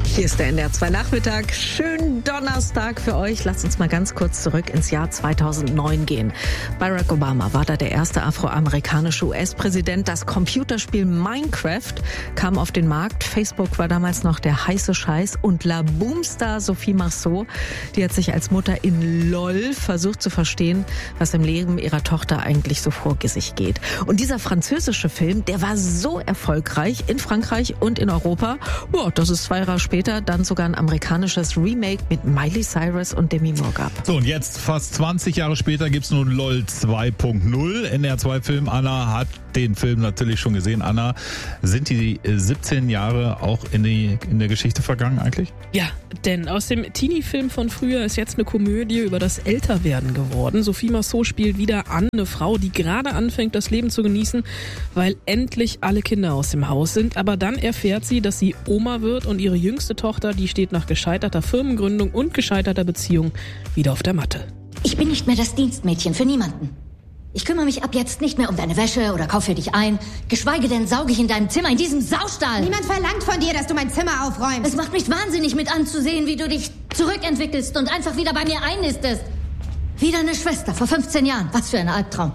Hier ist der NDR 2 Nachmittag. Schönen Donnerstag für euch. Lasst uns mal ganz kurz zurück ins Jahr 2009 gehen. Barack Obama war da der erste afroamerikanische US-Präsident. Das Computerspiel Minecraft kam auf den Markt. Facebook war damals noch der heiße Scheiß. Und La Boom-Star Sophie Marceau, die hat sich als Mutter in LOL versucht zu verstehen, was im Leben ihrer Tochter eigentlich so vor sich geht. Und dieser französische Film, der war so erfolgreich in Frankreich und in Europa, dass es 2 Jahre später dann sogar ein amerikanisches Remake mit Miley Cyrus und Demi Moore gab. So, und jetzt, fast 20 Jahre später, gibt's nun LOL 2.0. NDR 2 Film. Anna hat den Film natürlich schon gesehen. Anna, sind die 17 Jahre auch in der Geschichte vergangen eigentlich? Ja, denn aus dem Teenie-Film von früher ist jetzt eine Komödie über das Älterwerden geworden. Sophie Marceau spielt wieder Anne, eine Frau, die gerade anfängt, das Leben zu genießen, weil endlich alle Kinder aus dem Haus sind. Aber dann erfährt sie, dass sie Oma wird und ihre jüngste Tochter, die steht nach gescheiterter Firmengründung und gescheiterter Beziehung wieder auf der Matte. Ich bin nicht mehr das Dienstmädchen für niemanden. Ich kümmere mich ab jetzt nicht mehr um deine Wäsche oder kaufe für dich ein. Geschweige denn sauge ich in deinem Zimmer, in diesem Saustall. Niemand verlangt von dir, dass du mein Zimmer aufräumst. Es macht mich wahnsinnig mit anzusehen, wie du dich zurückentwickelst und einfach wieder bei mir einnistest. Wie deine Schwester vor 15 Jahren. Was für ein Albtraum.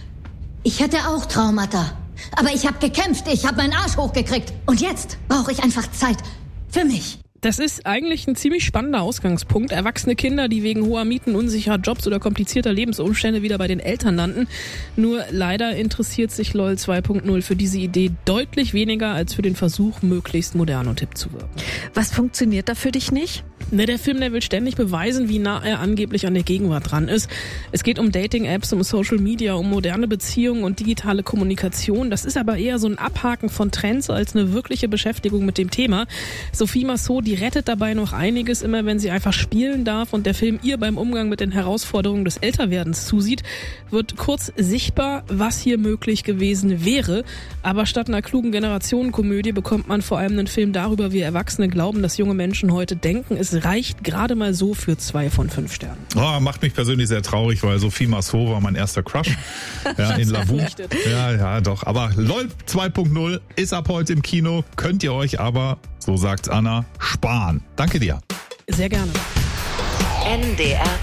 Ich hatte auch Traumata. Aber ich habe gekämpft, ich habe meinen Arsch hochgekriegt. Und jetzt brauche ich einfach Zeit für mich. Das ist eigentlich ein ziemlich spannender Ausgangspunkt. Erwachsene Kinder, die wegen hoher Mieten, unsicherer Jobs oder komplizierter Lebensumstände wieder bei den Eltern landen. Nur leider interessiert sich LOL 2.0 für diese Idee deutlich weniger als für den Versuch, möglichst modern und hip zu wirken. Was funktioniert da für dich nicht? Der Film, der will ständig beweisen, wie nah er angeblich an der Gegenwart dran ist. Es geht um Dating-Apps, um Social Media, um moderne Beziehungen und digitale Kommunikation. Das ist aber eher so ein Abhaken von Trends als eine wirkliche Beschäftigung mit dem Thema. Sophie Marceau, die rettet dabei noch einiges, immer wenn sie einfach spielen darf und der Film ihr beim Umgang mit den Herausforderungen des Älterwerdens zusieht, wird kurz sichtbar, was hier möglich gewesen wäre. Aber statt einer klugen Generationenkomödie bekommt man vor allem einen Film darüber, wie Erwachsene glauben, dass junge Menschen heute denken. Es reicht gerade mal so für 2 von 5 Sternen. Macht mich persönlich sehr traurig, weil Sophie Marceau war mein erster Crush. Ja, in La Boom. Ja, doch. Aber LOL 2.0 ist ab heute im Kino. Könnt ihr euch aber, so sagt's Anna, sparen. Danke dir. Sehr gerne. NDR